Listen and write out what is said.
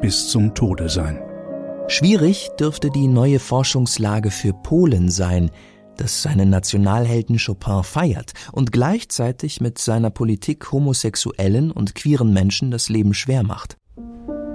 bis zum Tode sein. Schwierig dürfte die neue Forschungslage für Polen sein, das seinen Nationalhelden Chopin feiert und gleichzeitig mit seiner Politik homosexuellen und queeren Menschen das Leben schwer macht.